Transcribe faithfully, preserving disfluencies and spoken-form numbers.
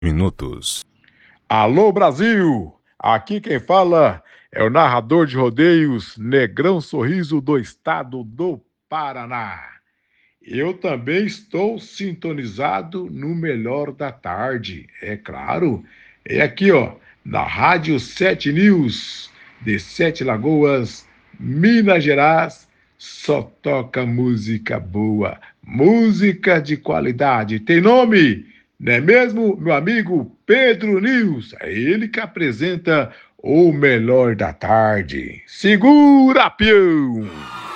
Minutos. Alô, Brasil! Aqui quem fala é o narrador de rodeios Negrão Sorriso do estado do Paraná. Eu também estou sintonizado no melhor da tarde, é claro. É aqui, ó, na Rádio Sete News, de Sete Lagoas, Minas Gerais. Só toca música boa, música de qualidade. Tem nome? Não é mesmo, meu amigo Pedro News? É ele que apresenta o melhor da tarde. Segura, peão!